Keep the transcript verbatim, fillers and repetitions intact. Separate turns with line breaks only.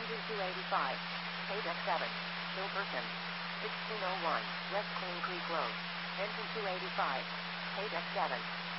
Engine two eighty-five. Paydeck seven. Hilperson. sixteen oh one. West Clean Creek Road. Engine two eighty-five. Paydeck seven.